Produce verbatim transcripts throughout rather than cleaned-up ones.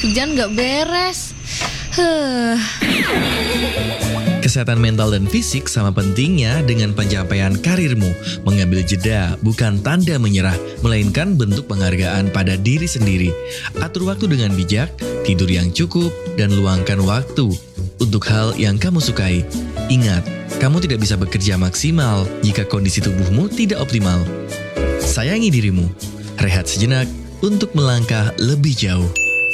kerjaan gak beres. Huh. Kesehatan mental dan fisik sama pentingnya dengan pencapaian karirmu. Mengambil jeda bukan tanda menyerah, melainkan bentuk penghargaan pada diri sendiri. Atur waktu dengan bijak, tidur yang cukup, dan luangkan waktu untuk hal yang kamu sukai. Ingat, kamu tidak bisa bekerja maksimal jika kondisi tubuhmu tidak optimal. Sayangi dirimu, rehat sejenak untuk melangkah lebih jauh.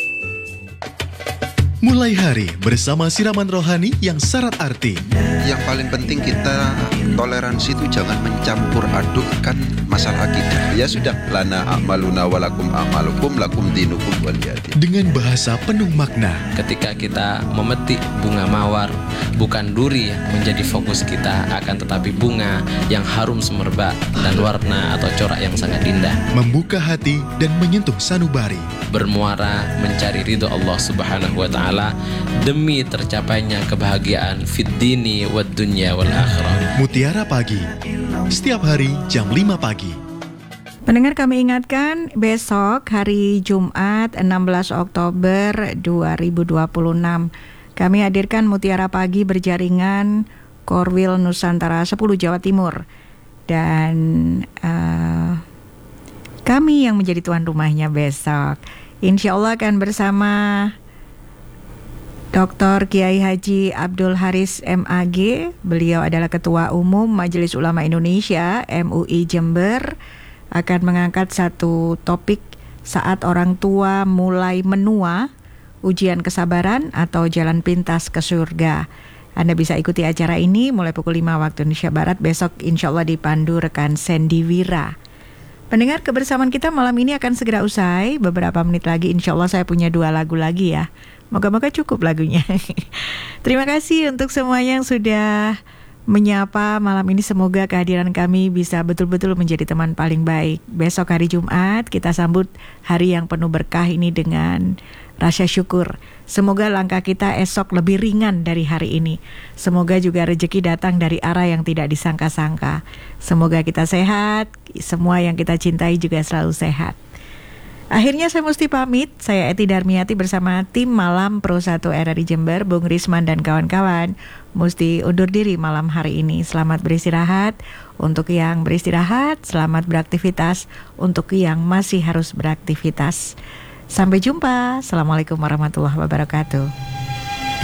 Mulai hari bersama siraman rohani yang syarat arti. Yang paling penting kita toleransi itu jangan mencampur adukkan masalah kita. Ya sudah, lana a'maluna walakum a'malukum lakum dinukum waliyadin. Dengan bahasa penuh makna. Ketika kita memetik bunga mawar, bukan duri yang menjadi fokus kita, akan tetapi bunga yang harum semerbak dan warna atau corak yang sangat indah. Membuka hati dan menyentuh sanubari. Bermuara mencari ridho Allah Subhanahu wa Ta'ala demi tercapainya kebahagiaan fid dini wad dunya wal akhirah. Mutiara Pagi, setiap hari jam lima pagi. Pendengar, kami ingatkan besok hari Jumat enam belas Oktober dua ribu dua puluh enam kami hadirkan Mutiara Pagi berjaringan Korwil Nusantara sepuluh Jawa Timur. Dan uh, kami yang menjadi tuan rumahnya besok insya Allah akan bersama Doktor Kiai Haji Abdul Haris M A G. Beliau adalah Ketua Umum Majelis Ulama Indonesia M U I Jember. Akan mengangkat satu topik saat orang tua mulai menua, ujian kesabaran atau jalan pintas ke surga. Anda bisa ikuti acara ini mulai pukul lima waktu Indonesia Barat besok, insya Allah dipandu rekan Sandy Wira. Pendengar, kebersamaan kita malam ini akan segera usai. Beberapa menit lagi insya Allah saya punya dua lagu lagi ya. Moga-moga cukup lagunya. Terima kasih untuk semuanya yang sudah menyapa malam ini. Semoga kehadiran kami bisa betul-betul menjadi teman paling baik. Besok hari Jumat kita sambut hari yang penuh berkah ini dengan rasa syukur. Semoga langkah kita esok lebih ringan dari hari ini. Semoga juga rezeki datang dari arah yang tidak disangka-sangka. Semoga kita sehat, semua yang kita cintai juga selalu sehat. Akhirnya saya mesti pamit. Saya Eti Darmiati bersama tim Malam Pro satu R R I Jember, Bung Risman dan kawan-kawan mesti undur diri malam hari ini. Selamat beristirahat. Untuk yang beristirahat, selamat beraktivitas. Untuk yang masih harus beraktivitas, sampai jumpa. Assalamualaikum warahmatullahi wabarakatuh.